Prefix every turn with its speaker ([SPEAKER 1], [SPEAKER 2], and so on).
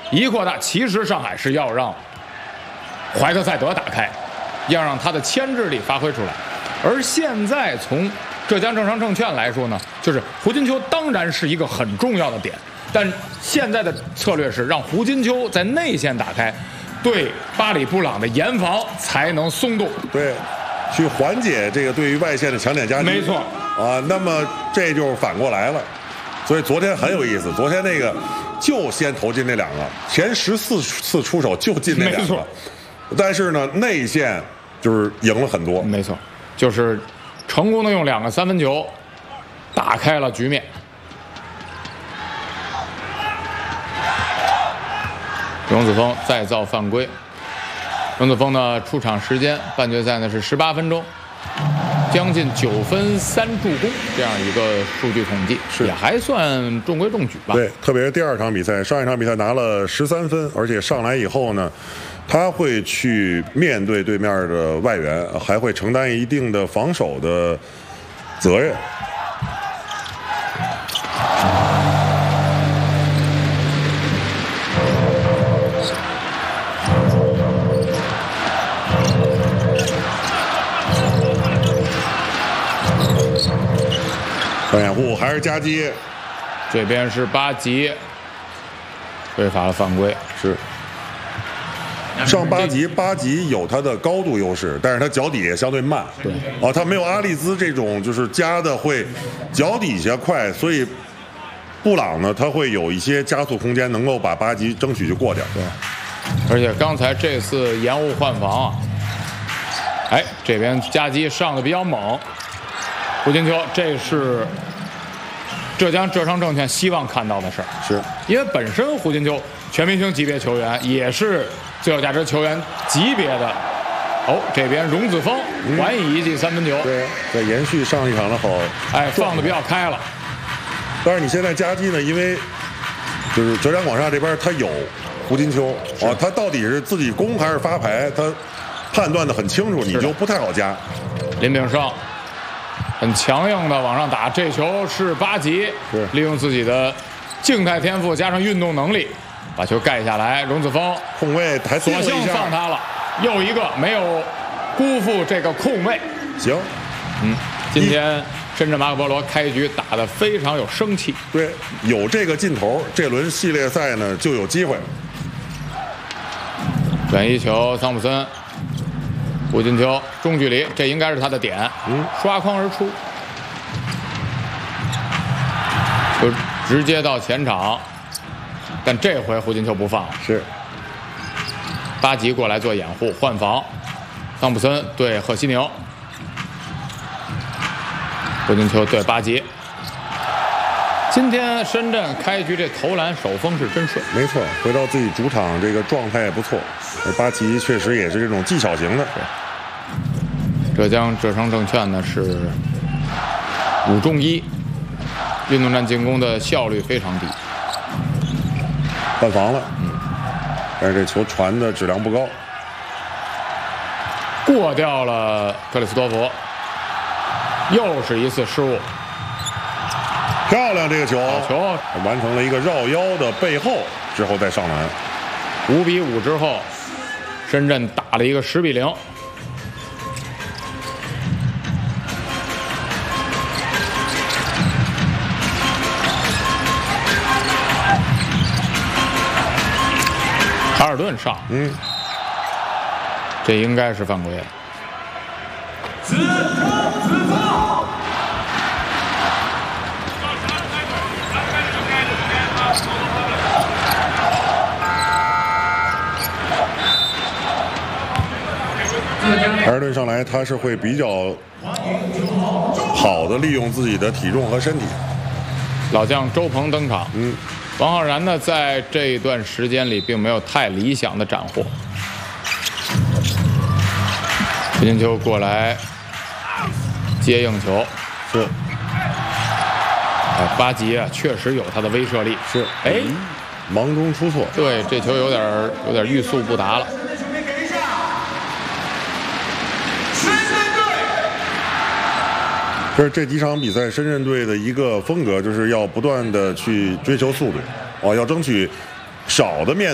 [SPEAKER 1] 一扩大，其实上海是要让怀特塞德打开，要让他的牵制力发挥出来。而现在从浙江正商证券来说呢，就是胡金秋当然是一个很重要的点，但现在的策略是让胡金秋在内线打开，对巴里布朗的严防才能松动。
[SPEAKER 2] 对，去缓解这个对于外线的强点夹击。
[SPEAKER 1] 没错
[SPEAKER 2] 啊，那么这就反过来了。所以昨天很有意思，昨天那个就先投进那两个，前14次出手就进那两个，但是呢内线就是赢了很多。
[SPEAKER 1] 没错，就是成功的用2个3分球打开了局面。荣子峰再造犯规，荣子峰呢出场时间半决赛呢是18分钟。将近9分3助攻这样一个数据统计，也还算中规中矩吧。
[SPEAKER 2] 对，特别是第2场比赛，上一场比赛拿了13分，而且上来以后呢，他会去面对对面的外援，还会承担一定的防守的责任。掩护还是夹击，
[SPEAKER 1] 这边是巴吉违法了犯规。
[SPEAKER 2] 是上巴吉有他的高度优势，但是他脚底也相对慢。
[SPEAKER 1] 对，
[SPEAKER 2] 哦，他没有阿利兹这种就是夹的会脚底下快，所以布朗呢他会有一些加速空间，能够把巴吉争取就过掉。
[SPEAKER 1] 对，而且刚才这次延误换防啊，哎，这边夹击上的比较猛。胡金秋，这是浙江浙商证券希望看到的事儿，
[SPEAKER 2] 是
[SPEAKER 1] 因为本身胡金秋全明星级别球员，也是最有价值球员级别的。哦，这边荣子峰还以一记3分球，
[SPEAKER 2] 对，在延续上一场的好，
[SPEAKER 1] 哎，放的比较开了。
[SPEAKER 2] 但是你现在夹击呢，因为就是浙江广厦这边他有胡金秋啊，他到底是自己攻还是发牌，他判断的很清楚，你就不太好夹。
[SPEAKER 1] 林炳胜很强硬的往上打，这球是巴吉利用自己的静态天赋加上运动能力，把球盖下来。荣子峰
[SPEAKER 2] 空位还
[SPEAKER 1] 索性放他了，又一个没有辜负这个空位。
[SPEAKER 2] 行，
[SPEAKER 1] 今天深圳马可波罗开局打得非常有生气。
[SPEAKER 2] 对，有这个劲头，这轮系列赛呢就有机会。
[SPEAKER 1] 转移球，桑普森。胡金秋中距离，这应该是他的点，刷筐而出，就直接到前场，但这回胡金秋不放了，
[SPEAKER 2] 是
[SPEAKER 1] 巴吉过来做掩护换防，桑普森对赫西宁，胡金秋对巴吉。今天深圳开局这投篮手风是真顺，
[SPEAKER 2] 没错，回到自己主场这个状态也不错。巴吉确实也是这种技巧型的。
[SPEAKER 1] 浙江浙商证券呢是5中1，运动战进攻的效率非常低。
[SPEAKER 2] 换防了，但是这球传的质量不高，
[SPEAKER 1] 过掉了克里斯托弗，又是一次失误。
[SPEAKER 2] 漂亮这个球，
[SPEAKER 1] 好球，
[SPEAKER 2] 完成了一个绕腰的背后之后再上篮。
[SPEAKER 1] 5比5之后，深圳打了一个10比0。卡尔顿上，这应该是犯规了。
[SPEAKER 2] 卡尔顿上来，他是会比较好的利用自己的体重和身体。
[SPEAKER 1] 老将周鹏登场，王浩然呢，在这一段时间里并没有太理想的斩获。胡金秋过来接应球，
[SPEAKER 2] 是。
[SPEAKER 1] 巴吉啊，确实有他的威慑力。
[SPEAKER 2] 是，
[SPEAKER 1] 哎，
[SPEAKER 2] 忙中出错。
[SPEAKER 1] 对，这球有点欲速不达了。
[SPEAKER 2] 这几场比赛，深圳队的一个风格就是要不断的去追求速度，要争取少的面。